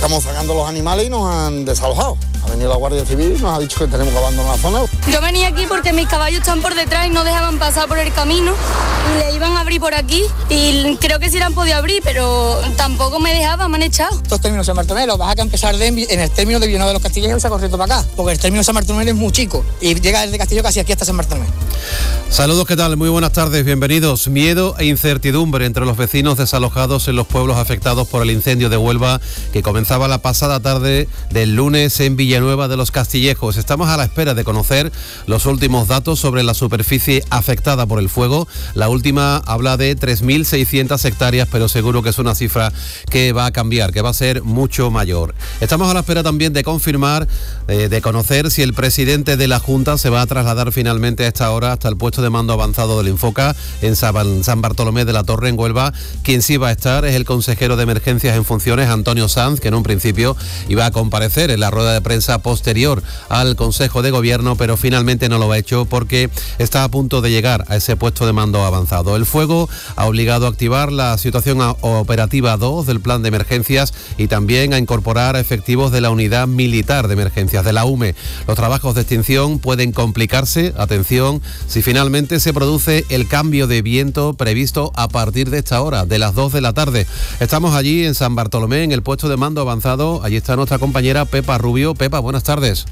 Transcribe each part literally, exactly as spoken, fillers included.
estamos sacando los animales y nos han desalojado. Ha venido la Guardia Civil y nos ha dicho que tenemos que abandonar la zona. Yo venía aquí porque mis caballos están por detrás y no dejaban pasar por el camino. Le iban a abrir por aquí y creo que sí le han podido abrir, pero tampoco me dejaban, me han echado. Estos términos de San Bartolomé los vas a empezar de, en el término de Villanueva de los Castillejos y se ha corrido para acá, porque el término de San Bartolomé es muy chico y llega desde Castillo casi aquí hasta San Bartolomé. Saludos, ¿qué tal? Muy buenas tardes, bienvenidos. Miedo e incertidumbre entre los vecinos desalojados en los pueblos afectados por el incendio de Huelva que comenzaba la pasada tarde del lunes en Villanueva de los Castillejos. Estamos a la espera de conocer los últimos datos sobre la superficie afectada por el fuego. La última habla de tres mil seiscientas hectáreas, pero seguro que es una cifra que va a cambiar, que va a ser mucho mayor. Estamos a la espera también de confirmar, eh, de conocer si el presidente de la Junta se va a trasladar finalmente a esta hora hasta el puesto de mando avanzado del Infoca en San Bartolomé de la Torre, en Huelva. Quien sí va a estar es el consejero de Emergencias en funciones, Antonio Sanz, que en un principio iba a comparecer en la rueda de prensa posterior al Consejo de Gobierno, pero finalmente no lo ha hecho porque está a punto de llegar a ese puesto de mando avanzado. El fuego ha obligado a activar la situación operativa dos del plan de emergencias y también a incorporar a efectivos de la unidad militar de emergencias, de la U M E. Los trabajos de extinción pueden complicarse, atención, si finalmente se produce el cambio de viento previsto a partir de esta hora, de las dos de la tarde. Estamos allí en San Bartolomé, en el puesto de mando avanzado. Allí está nuestra compañera Pepa Rubio. Pepa, buenas tardes.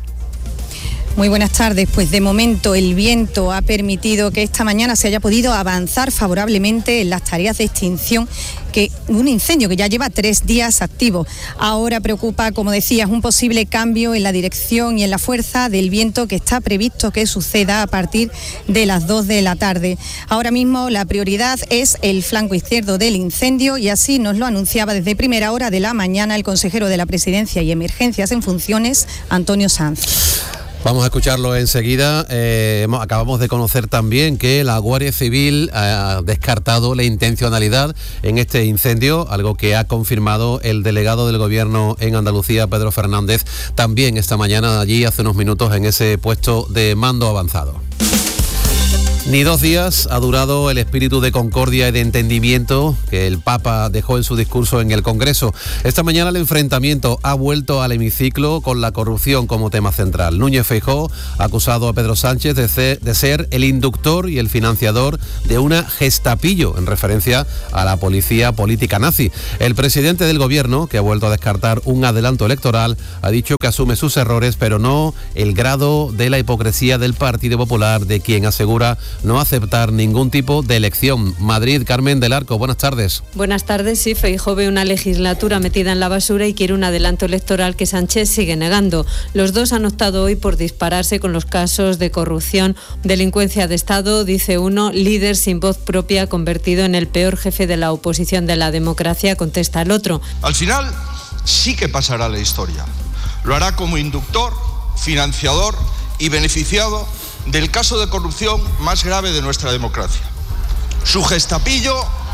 Muy buenas tardes. Pues de momento el viento ha permitido que esta mañana se haya podido avanzar favorablemente en las tareas de extinción que un incendio que ya lleva tres días activo. Ahora preocupa, como decías, un posible cambio en la dirección y en la fuerza del viento que está previsto que suceda a partir de las dos de la tarde. Ahora mismo la prioridad es el flanco izquierdo del incendio y así nos lo anunciaba desde primera hora de la mañana el consejero de la Presidencia y Emergencias en funciones, Antonio Sanz. Vamos a escucharlo enseguida. Eh, acabamos de conocer también que la Guardia Civil ha descartado la intencionalidad en este incendio, algo que ha confirmado el delegado del Gobierno en Andalucía, Pedro Fernández, también esta mañana allí hace unos minutos en ese puesto de mando avanzado. Ni dos días ha durado el espíritu de concordia y de entendimiento que el Papa dejó en su discurso en el Congreso. Esta mañana el enfrentamiento ha vuelto al hemiciclo con la corrupción como tema central. Núñez Feijóo ha acusado a Pedro Sánchez de ser, de ser el inductor y el financiador de una gestapillo, en referencia a la policía política nazi. El presidente del Gobierno, que ha vuelto a descartar un adelanto electoral, ha dicho que asume sus errores, pero no el grado de la hipocresía del Partido Popular, de quien asegura no aceptar ningún tipo de elección. Madrid, Carmen del Arco, buenas tardes. Buenas tardes, sí, Feijóo ve una legislatura metida en la basura y quiere un adelanto electoral que Sánchez sigue negando. Los dos han optado hoy por dispararse con los casos de corrupción, delincuencia de Estado, dice uno, líder sin voz propia convertido en el peor jefe de la oposición de la democracia, contesta el otro. Al final sí que pasará a la historia. Lo hará como inductor, financiador y beneficiado del caso de corrupción más grave de nuestra democracia. Su gestapillo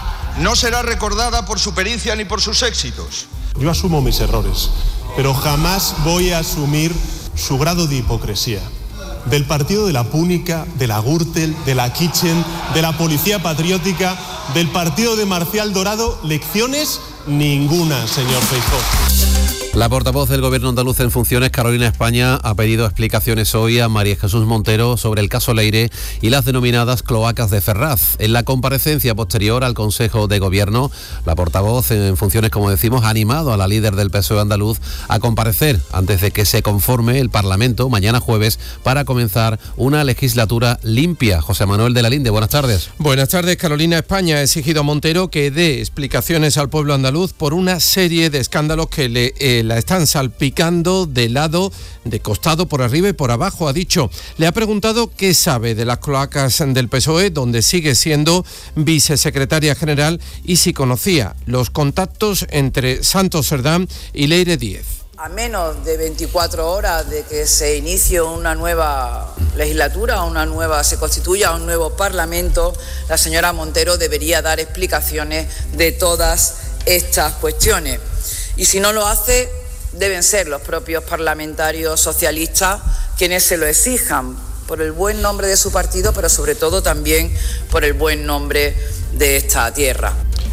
no será recordada por su pericia ni por sus éxitos. Yo asumo mis errores, pero jamás voy a asumir su grado de hipocresía. Del partido de la Púnica, de la Gürtel, de la Kitchen, de la Policía Patriótica, del partido de Marcial Dorado, lecciones ninguna, señor Feijóo. La portavoz del Gobierno andaluz en funciones, Carolina España, ha pedido explicaciones hoy a María Jesús Montero sobre el caso Leire y las denominadas cloacas de Ferraz. En la comparecencia posterior al Consejo de Gobierno, la portavoz en funciones, como decimos, ha animado a la líder del P S O E andaluz a comparecer antes de que se conforme el Parlamento mañana jueves para comenzar una legislatura limpia. José Manuel de la Linde, buenas tardes. Buenas tardes. Carolina España ha exigido a Montero que dé explicaciones al pueblo andaluz por una serie de escándalos que le eh, la están salpicando de lado, de costado, por arriba y por abajo, ha dicho. Le ha preguntado qué sabe de las cloacas del P S O E, donde sigue siendo vicesecretaria general, y si conocía los contactos entre Santos Cerdán y Leire Díez. A menos de veinticuatro horas de que se inicie una nueva legislatura, una nueva, se constituya un nuevo Parlamento, la señora Montero debería dar explicaciones de todas estas cuestiones. Y si no lo hace, deben ser los propios parlamentarios socialistas quienes se lo exijan, por el buen nombre de su partido, pero sobre todo también por el buen nombre de esta tierra.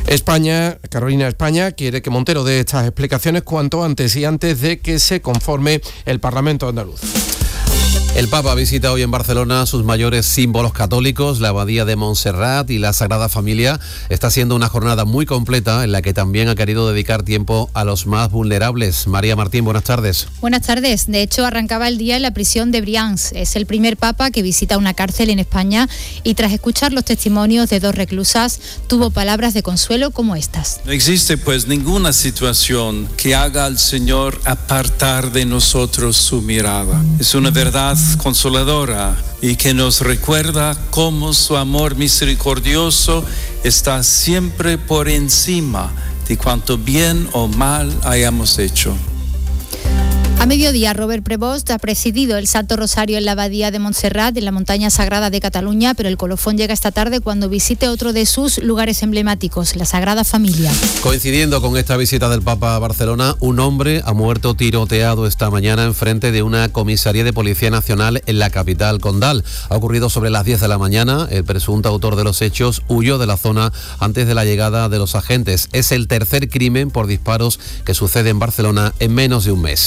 España, Carolina España, quiere que Montero dé estas explicaciones cuanto antes y antes de que se conforme el Parlamento andaluz. El Papa visita hoy en Barcelona sus mayores símbolos católicos, la Abadía de Montserrat y la Sagrada Familia. Está siendo una jornada muy completa en la que también ha querido dedicar tiempo a los más vulnerables. María Martín, buenas tardes. Buenas tardes. De hecho, arrancaba el día en la prisión de Brians. Es el primer Papa que visita una cárcel en España y tras escuchar los testimonios de dos reclusas, tuvo palabras de consuelo como estas. No existe pues ninguna situación que haga al Señor apartar de nosotros su mirada. Es una verdad consoladora y que nos recuerda cómo su amor misericordioso está siempre por encima de cuanto bien o mal hayamos hecho. A mediodía, Robert Prevost ha presidido el Santo Rosario en la Abadía de Montserrat, en la montaña sagrada de Cataluña, pero el colofón llega esta tarde cuando visite otro de sus lugares emblemáticos, la Sagrada Familia. Coincidiendo con esta visita del Papa a Barcelona, un hombre ha muerto tiroteado esta mañana enfrente de una comisaría de Policía Nacional en la capital condal. Ha ocurrido sobre las diez de la mañana. El presunto autor de los hechos huyó de la zona antes de la llegada de los agentes. Es el tercer crimen por disparos que sucede en Barcelona en menos de un mes.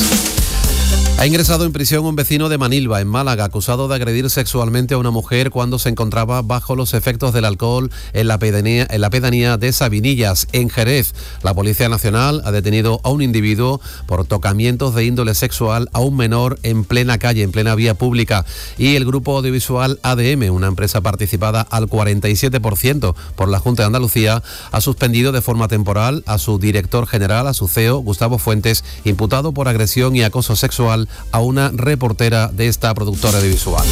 Ha ingresado en prisión un vecino de Manilva, en Málaga, acusado de agredir sexualmente a una mujer cuando se encontraba bajo los efectos del alcohol en la pedanía, en la pedanía de Sabinillas, en Jerez. La Policía Nacional ha detenido a un individuo por tocamientos de índole sexual a un menor en plena calle, en plena vía pública. Y el grupo audiovisual A D M, una empresa participada al cuarenta y siete por ciento por la Junta de Andalucía, ha suspendido de forma temporal a su director general, a su C E O, Gustavo Fuentes, imputado por agresión y acoso sexual a una reportera de esta productora audiovisual.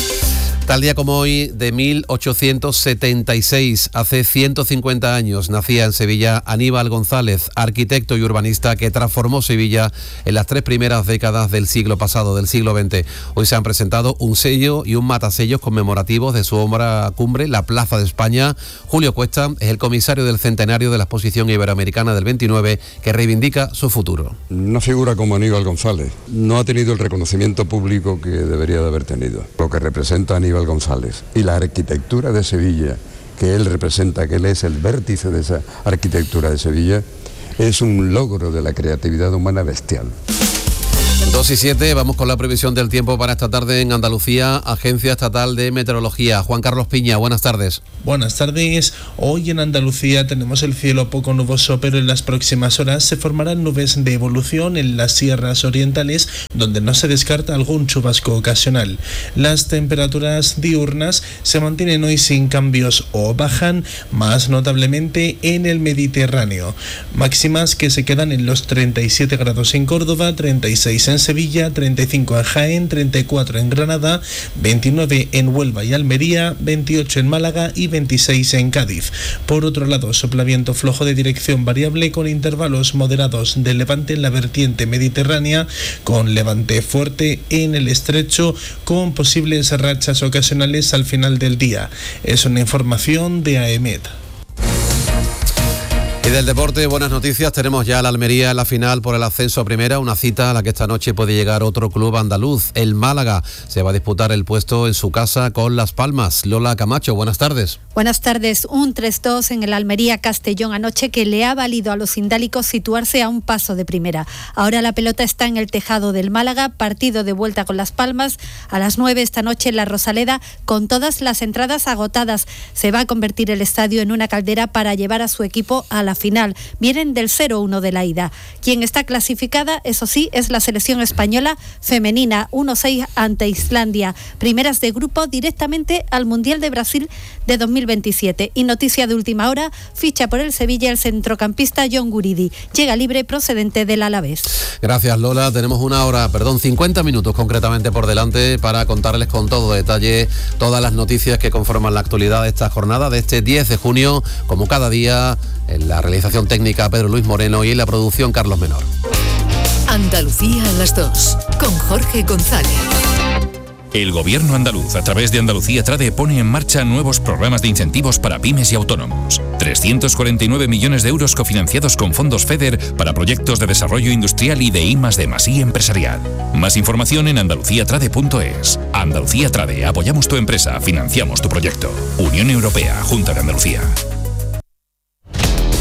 Tal día como hoy, de mil ochocientos setenta y seis, hace ciento cincuenta años, nacía en Sevilla Aníbal González, arquitecto y urbanista que transformó Sevilla en las tres primeras décadas del siglo pasado, del siglo veinte. Hoy se han presentado un sello y un matasellos conmemorativos de su obra cumbre, La Plaza de España. Julio Cuesta es el comisario del centenario de la Exposición Iberoamericana del veintinueve, que reivindica su futuro. Una figura como Aníbal González no ha tenido el reconocimiento público que debería de haber tenido. Lo que representa Aníbal González y la arquitectura de Sevilla que él representa, que él es el vértice de esa arquitectura de Sevilla, es un logro de la creatividad humana bestial. dos y siete, vamos con la previsión del tiempo para esta tarde en Andalucía, Agencia Estatal de Meteorología. Juan Carlos Piña, buenas tardes. Buenas tardes. Hoy en Andalucía tenemos el cielo poco nuboso, pero en las próximas horas se formarán nubes de evolución en las sierras orientales, donde no se descarta algún chubasco ocasional. Las temperaturas diurnas se mantienen hoy sin cambios o bajan, más notablemente en el Mediterráneo. Máximas que se quedan en los treinta y siete grados en Córdoba, treinta y seis en Sevilla, treinta y cinco en Jaén, treinta y cuatro en Granada, veintinueve en Huelva y Almería, veintiocho en Málaga y veintiséis en Cádiz. Por otro lado, sopla viento flojo de dirección variable con intervalos moderados de levante en la vertiente mediterránea, con levante fuerte en el estrecho, con posibles rachas ocasionales al final del día. Es una información de AEMET. Y del deporte, buenas noticias. Tenemos ya a la Almería en la final por el ascenso a primera, una cita a la que esta noche puede llegar otro club andaluz, el Málaga. Se va a disputar el puesto en su casa con Las Palmas. Lola Camacho, buenas tardes. Buenas tardes. Un tres dos en el Almería Castellón anoche que le ha valido a los indálicos situarse a un paso de primera. Ahora la pelota está en el tejado del Málaga, partido de vuelta con Las Palmas a las nueve esta noche en la Rosaleda, con todas las entradas agotadas. Se va a convertir el estadio en una caldera para llevar a su equipo a la final. Vienen del cero uno de la ida. Quien está clasificada, eso sí, es la selección española femenina, uno seis ante Islandia. Primeras de grupo directamente al Mundial de Brasil de dos mil veintisiete. Y noticia de última hora, ficha por el Sevilla el centrocampista John Guridi. Llega libre procedente del Alavés. Gracias, Lola. Tenemos una hora, perdón, cincuenta minutos concretamente por delante para contarles con todo detalle todas las noticias que conforman la actualidad de esta jornada de este diez de junio, como cada día, en la realización técnica Pedro Luis Moreno y en la producción Carlos Menor. Andalucía a las dos, con Jorge González. El Gobierno andaluz, a través de Andalucía Trade, pone en marcha nuevos programas de incentivos para pymes y autónomos. trescientos cuarenta y nueve millones de euros cofinanciados con fondos FEDER para proyectos de desarrollo industrial y de I más D más I empresarial. Más información en andalucía trade punto es. Andalucía Trade, apoyamos tu empresa, financiamos tu proyecto. Unión Europea, Junta de Andalucía.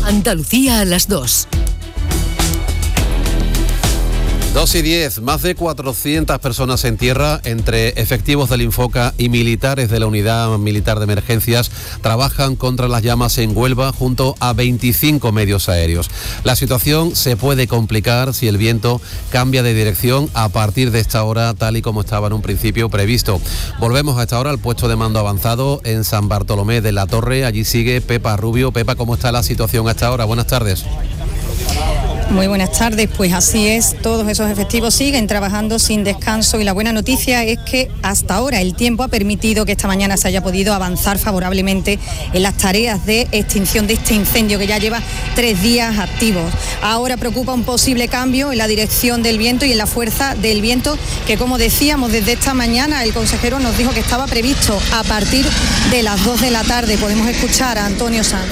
Andalucía a las dos. dos y diez, más de cuatrocientas personas en tierra, entre efectivos del Infoca y militares de la Unidad Militar de Emergencias, trabajan contra las llamas en Huelva junto a veinticinco medios aéreos. La situación se puede complicar si el viento cambia de dirección a partir de esta hora, tal y como estaba en un principio previsto. Volvemos a esta hora al puesto de mando avanzado en San Bartolomé de la Torre. Allí sigue Pepa Rubio. Pepa, ¿cómo está la situación a esta hora? Buenas tardes. Muy buenas tardes, pues así es, todos esos efectivos siguen trabajando sin descanso y la buena noticia es que hasta ahora el tiempo ha permitido que esta mañana se haya podido avanzar favorablemente en las tareas de extinción de este incendio que ya lleva tres días activos. Ahora preocupa un posible cambio en la dirección del viento y en la fuerza del viento que, como decíamos, desde esta mañana el consejero nos dijo que estaba previsto a partir de las dos de la tarde. Podemos escuchar a Antonio Sanz.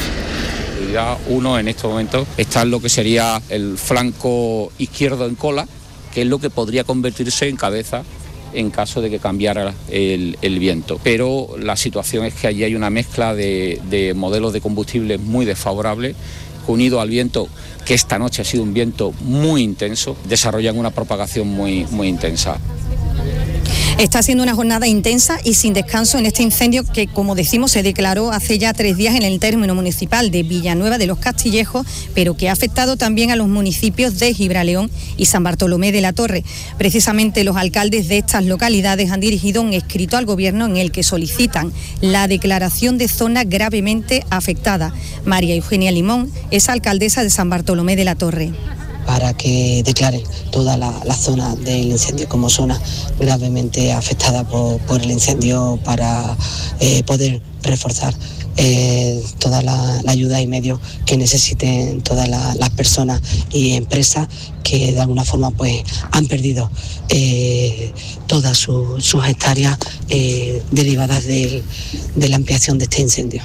Uno en estos momentos está en lo que sería el flanco izquierdo en cola, que es lo que podría convertirse en cabeza en caso de que cambiara el, el viento. Pero la situación es que allí hay una mezcla de, de modelos de combustible muy desfavorables, unido al viento, que esta noche ha sido un viento muy intenso, desarrollan una propagación muy, muy intensa. Está siendo una jornada intensa y sin descanso en este incendio que, como decimos, se declaró hace ya tres días en el término municipal de Villanueva de los Castillejos, pero que ha afectado también a los municipios de Gibraleón y San Bartolomé de la Torre. Precisamente los alcaldes de estas localidades han dirigido un escrito al Gobierno en el que solicitan la declaración de zona gravemente afectada. María Eugenia Limón es alcaldesa de San Bartolomé de la Torre. Para que declare toda la, la zona del incendio como zona gravemente afectada por, por el incendio para eh, poder reforzar eh, toda la, la ayuda y medios que necesiten todas la, las personas y empresas que de alguna forma pues han perdido eh, todas su, sus hectáreas eh, derivadas de, de la ampliación de este incendio.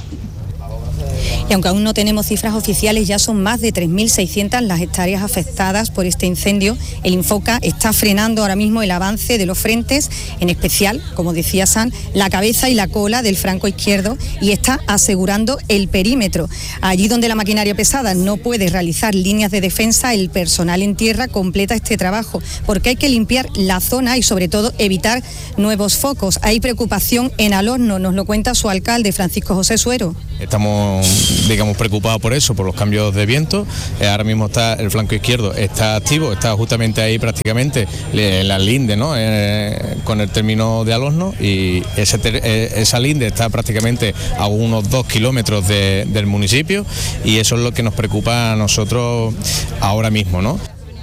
Y aunque aún no tenemos cifras oficiales, ya son más de tres mil seiscientas las hectáreas afectadas por este incendio. El Infoca está frenando ahora mismo el avance de los frentes, en especial, como decía San, la cabeza y la cola del flanco izquierdo, y está asegurando el perímetro. Allí donde la maquinaria pesada no puede realizar líneas de defensa, el personal en tierra completa este trabajo, porque hay que limpiar la zona y sobre todo evitar nuevos focos. Hay preocupación en Alorno, nos lo cuenta su alcalde, Francisco José Suero. Estamos, digamos, preocupados por eso, por los cambios de viento. Eh, ahora mismo está el flanco izquierdo, está activo, está justamente ahí prácticamente en la linde, ¿no? Eh, con el término de Alorno, y ese ter, eh, esa linde está prácticamente a unos dos kilómetros de, del municipio, y eso es lo que nos preocupa a nosotros ahora mismo, ¿no?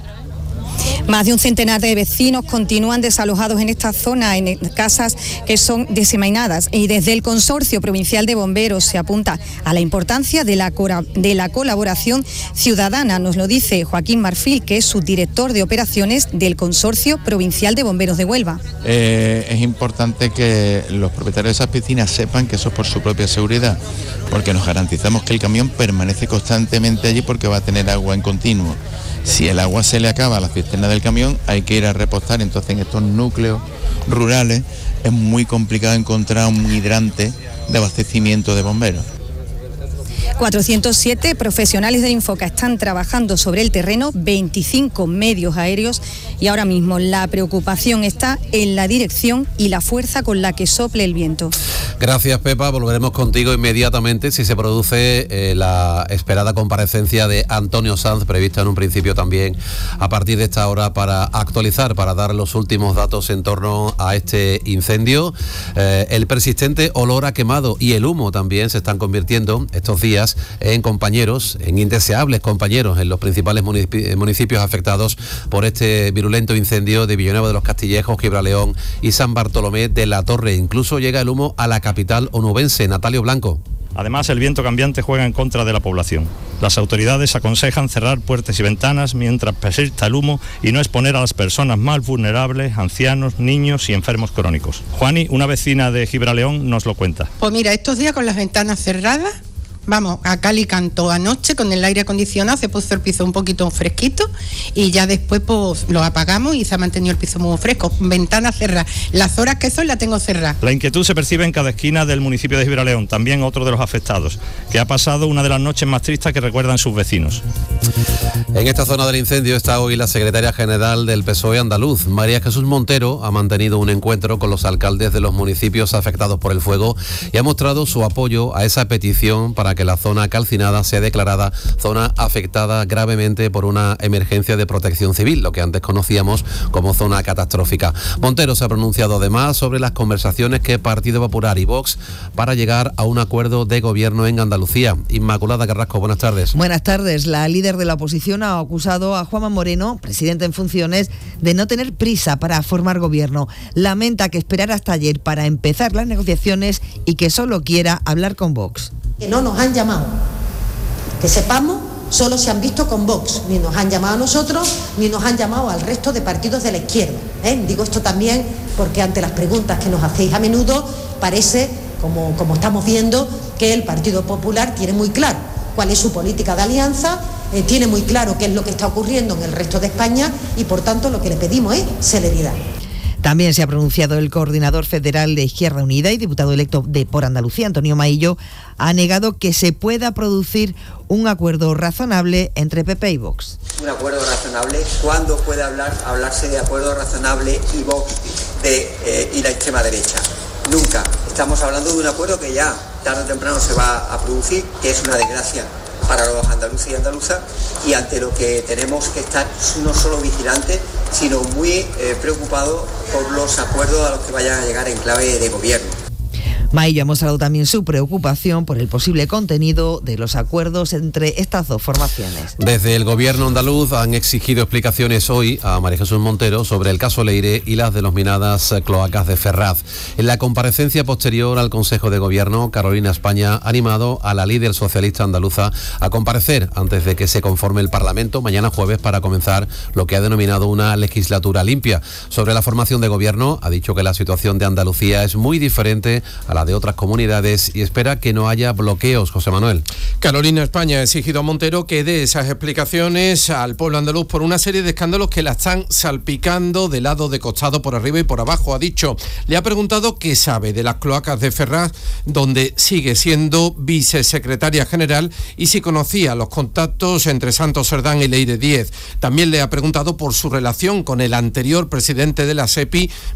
Más de un centenar de vecinos continúan desalojados en esta zona, en casas que son desemainadas, y desde el Consorcio Provincial de Bomberos se apunta a la importancia de la, de la colaboración ciudadana. Nos lo dice Joaquín Marfil, que es subdirector de operaciones del Consorcio Provincial de Bomberos de Huelva. Eh, es importante que los propietarios de esas piscinas sepan que eso es por su propia seguridad, porque nos garantizamos que el camión permanece constantemente allí porque va a tener agua en continuo. Si el agua se le acaba a la cisterna del camión, hay que ir a repostar. Entonces, en estos núcleos rurales es muy complicado encontrar un hidrante de abastecimiento de bomberos. cuatrocientos siete profesionales del Infoca están trabajando sobre el terreno, veinticinco medios aéreos, y ahora mismo la preocupación está en la dirección y la fuerza con la que sople el viento. Gracias, Pepa. Volveremos contigo inmediatamente si se produce eh, la esperada comparecencia de Antonio Sanz, prevista en un principio también a partir de esta hora, para actualizar, para dar los últimos datos en torno a este incendio. Eh, el persistente olor a quemado y el humo también se están convirtiendo estos días en compañeros, en indeseables compañeros en los principales municipios afectados por este virulento incendio de Villanueva de los Castillejos, Gibraleón y San Bartolomé de la Torre. Incluso llega el humo a la capital onubense. Natalio Blanco. Además, el viento cambiante juega en contra de la población. Las autoridades aconsejan cerrar puertas y ventanas mientras persista el humo y no exponer a las personas más vulnerables, ancianos, niños y enfermos crónicos. Juani, una vecina de Gibraleón, nos lo cuenta. Pues mira, estos días con las ventanas cerradas, vamos, a cal y canto. Anoche con el aire acondicionado se puso el piso un poquito fresquito y ya después pues lo apagamos y se ha mantenido el piso muy fresco. Ventana cerrada. Las horas que son las tengo cerradas. La inquietud se percibe en cada esquina del municipio de Gibraleón, también otro de los afectados, que ha pasado una de las noches más tristes que recuerdan sus vecinos. En esta zona del incendio está hoy la secretaria general del P S O E andaluz. María Jesús Montero ha mantenido un encuentro con los alcaldes de los municipios afectados por el fuego y ha mostrado su apoyo a esa petición para que la zona calcinada sea declarada zona afectada gravemente por una emergencia de protección civil, lo que antes conocíamos como zona catastrófica. Montero se ha pronunciado además sobre las conversaciones que Partido Popular y Vox para llegar a un acuerdo de gobierno en Andalucía. Inmaculada Carrasco, buenas tardes. Buenas tardes. La líder de la oposición ha acusado a Juanma Moreno, presidente en funciones, de no tener prisa para formar gobierno. Lamenta que esperara hasta ayer para empezar las negociaciones y que solo quiera hablar con Vox. Que no nos han llamado. Que sepamos, solo se han visto con Vox. Ni nos han llamado a nosotros, ni nos han llamado al resto de partidos de la izquierda. ¿eh? Digo esto también porque ante las preguntas que nos hacéis a menudo, parece, como, como estamos viendo, que el Partido Popular tiene muy claro cuál es su política de alianza, eh, tiene muy claro qué es lo que está ocurriendo en el resto de España y por tanto lo que le pedimos es celeridad. También se ha pronunciado el coordinador federal de Izquierda Unida y diputado electo de por Andalucía, Antonio Maillo, ha negado que se pueda producir un acuerdo razonable entre P P y Vox. Un acuerdo razonable, ¿cuándo puede hablar, hablarse de acuerdo razonable y Vox de, eh, y la extrema derecha? Nunca. Estamos hablando de un acuerdo que ya tarde o temprano se va a producir, que es una desgracia para los andaluces y andaluzas, y ante lo que tenemos que estar no solo vigilantes, sino muy eh, preocupados por los acuerdos a los que vayan a llegar en clave de gobierno. Maillo ha mostrado también su preocupación por el posible contenido de los acuerdos entre estas dos formaciones. Desde el gobierno andaluz han exigido explicaciones hoy a María Jesús Montero sobre el caso Leire y las denominadas cloacas de Ferraz. En la comparecencia posterior al Consejo de Gobierno, Carolina España ha animado a la líder socialista andaluza a comparecer antes de que se conforme el Parlamento mañana jueves para comenzar lo que ha denominado una legislatura limpia. Sobre la formación de gobierno, ha dicho que la situación de Andalucía es muy diferente a la de otras comunidades y espera que no haya bloqueos. José Manuel. Carolina España ha exigido a Montero que dé esas explicaciones al pueblo andaluz por una serie de escándalos que la están salpicando de lado de costado, por arriba y por abajo. Ha dicho, le ha preguntado qué sabe de las cloacas de Ferraz, donde sigue siendo vicesecretaria general, y si conocía los contactos entre Santos Cerdán y Leire Díez. También le ha preguntado por su relación con el anterior presidente de la SEPI,